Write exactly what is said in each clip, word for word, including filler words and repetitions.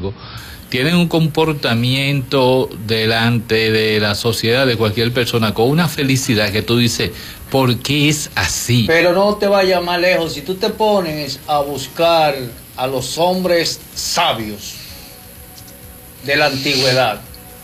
embargo, tienen un comportamiento delante de la sociedad, de cualquier persona, con una felicidad que tú dices, ¿por qué es así? Pero no te vayas más lejos. Si tú te pones a buscar a los hombres sabios de la antigüedad,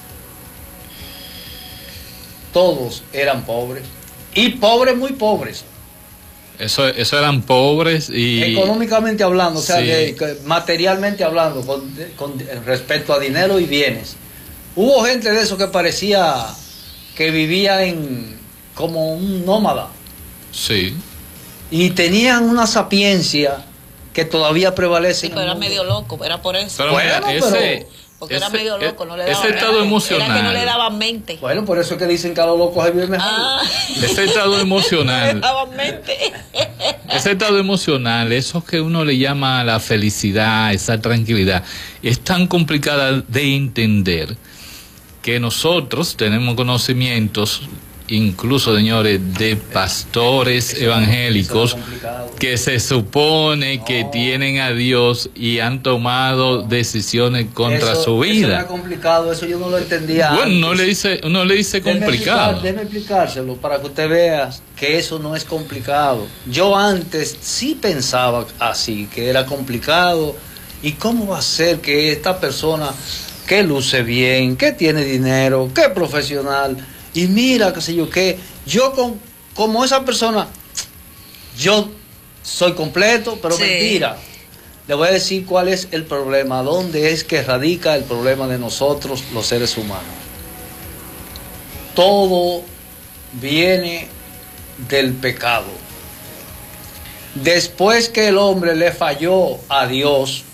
todos eran pobres, y pobres muy pobres. Eso, eso eran pobres y... Económicamente hablando, o sea, sí. que, que materialmente hablando, con, con respecto a dinero y bienes. Hubo gente de eso que parecía que vivía en como un nómada. Sí. Y tenían una sapiencia que todavía prevalece. Sí, pero era medio loco, era por eso. Pero bueno, mira, ese, pero... Porque ese, era medio loco, no le ese daba estado mente. emocional. Era que no le daban mente. Bueno, por eso es que dicen que a los locos se vive mejor. Ah. Ese estado emocional. No le daban mente. Ese estado emocional, eso que uno le llama la felicidad, esa tranquilidad, es tan complicada de entender que nosotros tenemos conocimientos, incluso, señores, de pastores eso, evangélicos eso que se supone no. que tienen a Dios y han tomado no. decisiones contra eso, su vida. Eso era complicado, eso yo no lo entendía. Bueno, antes. no le dice, no le dice complicado. Déjeme explicárselo para que usted vea que eso no es complicado. Yo antes sí pensaba así, que era complicado. ¿Y cómo va a ser que esta persona que luce bien, que tiene dinero, que es profesional, y mira, qué sé yo, que yo con, como esa persona, yo soy completo, pero sí. Mentira. Le voy a decir cuál es el problema, dónde es que radica el problema de nosotros, los seres humanos. Todo viene del pecado. Después que el hombre le falló a Dios,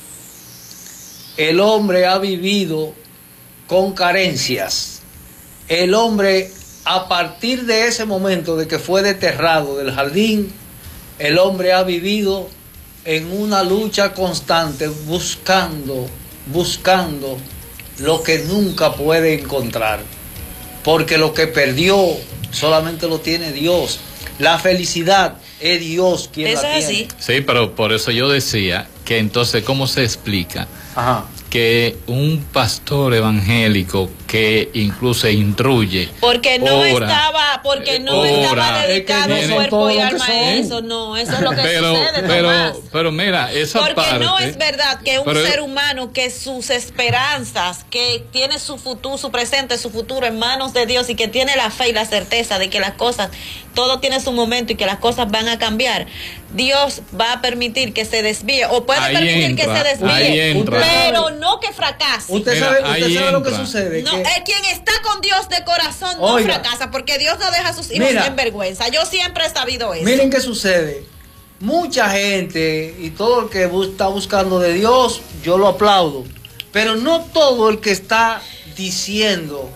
el hombre ha vivido con carencias. El hombre, a partir de ese momento de que fue desterrado del jardín, el hombre ha vivido en una lucha constante, buscando, buscando lo que nunca puede encontrar. Porque lo que perdió solamente lo tiene Dios. La felicidad es Dios quien ¿Eso la es tiene. así? Sí, pero por eso yo decía que entonces, ¿cómo se explica? Ajá. Que un pastor evangélico que incluso instruye porque no ora, estaba porque no ora, estaba dedicado es que no cuerpo y son alma a eso, no, eso es lo que pero, sucede, pero, Tomás. pero mira, esa porque parte, no es verdad que un pero, ser humano que sus esperanzas, que tiene su futuro, su presente, su futuro en manos de Dios y que tiene la fe y la certeza de que las cosas, todo tiene su momento y que las cosas van a cambiar, Dios va a permitir que se desvíe o puede ahí permitir entra, que se desvíe, ahí entra. pero no que fracase. Usted Mira, sabe, usted ahí sabe lo que entra. sucede. No, que... eh, quien está con Dios de corazón no Oiga, fracasa, porque Dios no deja a sus hijos mira, en vergüenza. Yo siempre he sabido eso. Miren qué sucede. Mucha gente y todo el que bu- está buscando de Dios, yo lo aplaudo. Pero no todo el que está diciendo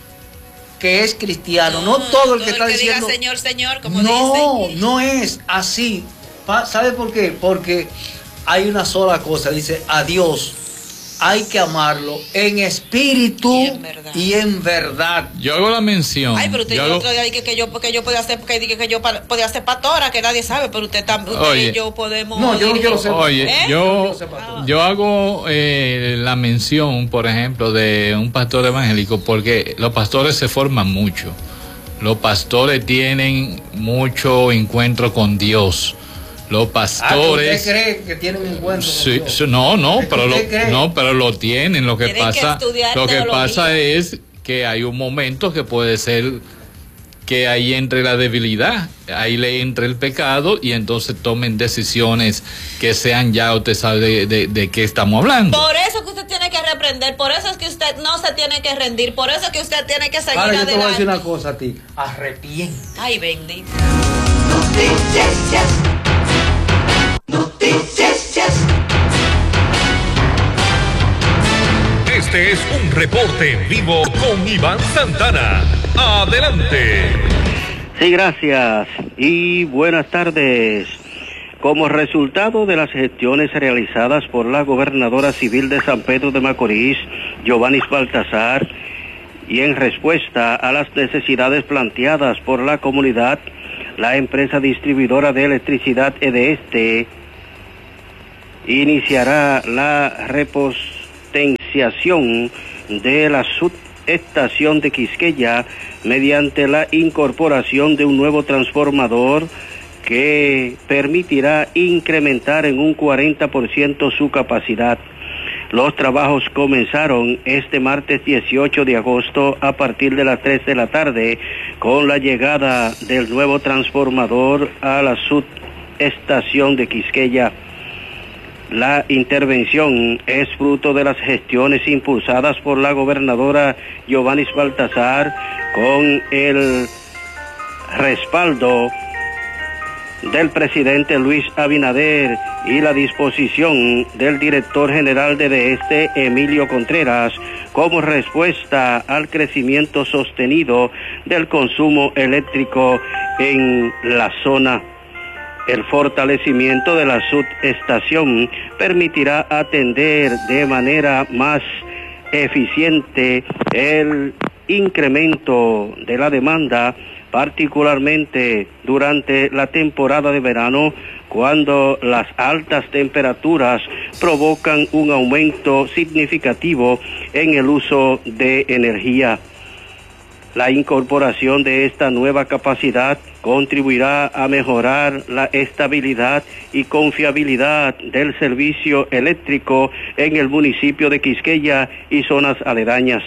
que es cristiano, no, no todo el que está que diciendo... diga Señor, Señor, como no, dicen. no es así. ¿Sabe por qué? Porque hay una sola cosa, dice, a Dios hay que amarlo en espíritu y en verdad. Y en verdad. Yo hago la mención. Ay, pero usted yo el hago... otro día dije que yo, porque yo podía hacer, porque dije que yo podía ser pastora, que nadie sabe, pero usted también, y yo podemos. No, yo no quiero ser. Oye, ¿Eh? yo, yo hago eh, la mención, por ejemplo, de un pastor evangélico, porque los pastores se forman mucho. Los pastores tienen mucho encuentro con Dios. Los pastores. ¿Usted cree que tienen un encuentro con sí, Dios? sí, no, no, pero lo, cree? no, pero lo tienen. Lo que Tienen pasa, que lo que teología. pasa es que hay un momento que puede ser que ahí entre la debilidad, ahí le entre el pecado y entonces tomen decisiones que sean ya, usted sabe de, de, de qué estamos hablando. Por eso que usted tiene que reprender, por eso es que usted no se tiene que rendir, por eso es que usted tiene que seguir Ahora yo adelante. te voy a decir una cosa a ti, arrepiente. Ay, bendito. Noticias. Noticias. Este es un reporte en vivo con Iván Santana. Adelante. Sí, gracias y buenas tardes. Como resultado de las gestiones realizadas por la gobernadora civil de San Pedro de Macorís, Giovannis Baltasar, y en respuesta a las necesidades planteadas por la comunidad, la empresa distribuidora de electricidad EDESTE iniciará la repostencia financiación de la subestación de Quisqueya mediante la incorporación de un nuevo transformador que permitirá incrementar en un cuarenta por ciento su capacidad. Los trabajos comenzaron este martes dieciocho de agosto a partir de las tres de la tarde con la llegada del nuevo transformador a la subestación de Quisqueya. La intervención es fruto de las gestiones impulsadas por la gobernadora Yovanis Baltasar con el respaldo del presidente Luis Abinader y la disposición del director general de D E S T, Emilio Contreras, como respuesta al crecimiento sostenido del consumo eléctrico en la zona. El fortalecimiento de la subestación permitirá atender de manera más eficiente el incremento de la demanda, particularmente durante la temporada de verano, cuando las altas temperaturas provocan un aumento significativo en el uso de energía. La incorporación de esta nueva capacidad contribuirá a mejorar la estabilidad y confiabilidad del servicio eléctrico en el municipio de Quisqueya y zonas aledañas.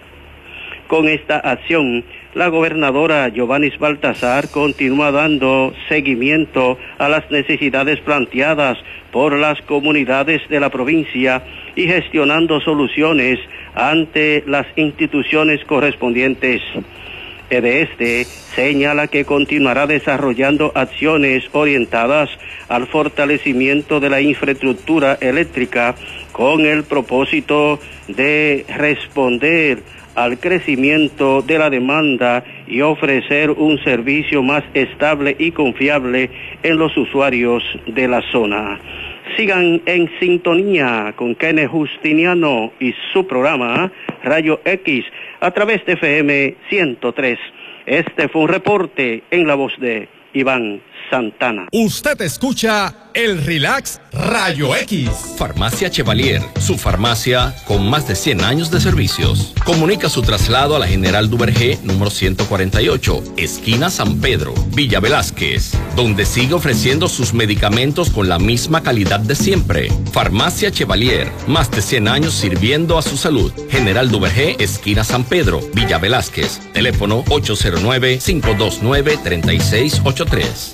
Con esta acción, la gobernadora Yovanis Baltasar continúa dando seguimiento a las necesidades planteadas por las comunidades de la provincia y gestionando soluciones ante las instituciones correspondientes. E D E S T señala que continuará desarrollando acciones orientadas al fortalecimiento de la infraestructura eléctrica con el propósito de responder al crecimiento de la demanda y ofrecer un servicio más estable y confiable en los usuarios de la zona. Sigan en sintonía con Kenneth Justiniano y su programa Rayo X a través de F M ciento tres. Este fue un reporte en la voz de Iván Santana. Usted escucha el Relax Rayo X. Farmacia Chevalier, su farmacia con más de cien años de servicios. Comunica su traslado a la General Duvergé, número ciento cuarenta y ocho, esquina San Pedro, Villa Velázquez, donde sigue ofreciendo sus medicamentos con la misma calidad de siempre. Farmacia Chevalier, más de cien años sirviendo a su salud. General Duvergé, esquina San Pedro, Villa Velázquez. Teléfono ocho cero nueve, cinco dos nueve, tres seis ocho tres.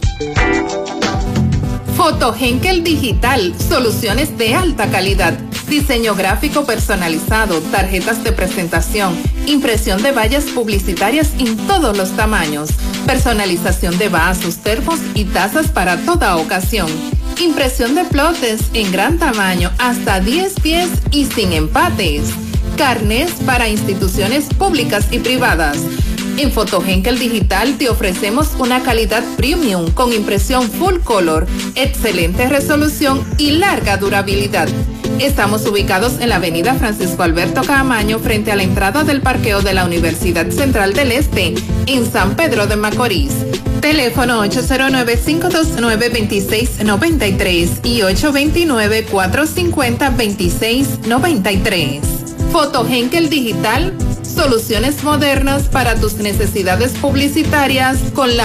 Fotohenkel Digital, soluciones de alta calidad, diseño gráfico personalizado, tarjetas de presentación, impresión de vallas publicitarias en todos los tamaños, personalización de vasos, termos y tazas para toda ocasión, impresión de plotes en gran tamaño hasta diez pies y sin empates, carnés para instituciones públicas y privadas. En Fotohenkel Digital te ofrecemos una calidad premium con impresión full color, excelente resolución y larga durabilidad. Estamos ubicados en la avenida Francisco Alberto Caamaño frente a la entrada del parqueo de la Universidad Central del Este en San Pedro de Macorís. Teléfono ocho cero nueve, cinco dos nueve, dos seis nueve tres y ocho dos nueve, cuatro cinco cero, dos seis nueve tres. Fotohenkel Digital, soluciones modernas para tus necesidades publicitarias con la